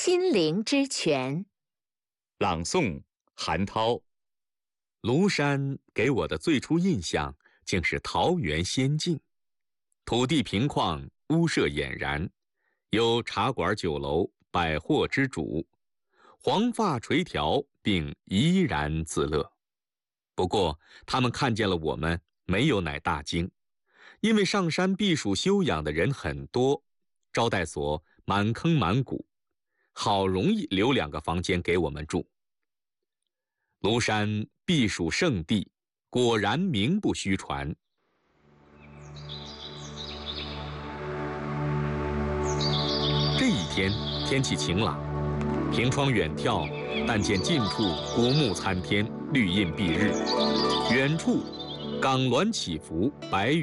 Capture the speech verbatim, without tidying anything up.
心灵之泉。 朗诵韩涛。庐山给我的最初印象竟是桃源仙境，土地平旷，屋舍俨然，有茶馆酒楼、百货之主，黄发垂髫，并怡然自乐。不过他们看见了我们，没有乃大惊，因为上山避暑休养的人很多，招待所满坑满谷，好容易留两个房间给我们住。庐山避暑胜地，果然名不虚传。这一天天气晴朗，凭窗远眺，但见近处古木参天，绿荫蔽日，远处港峦起伏，白云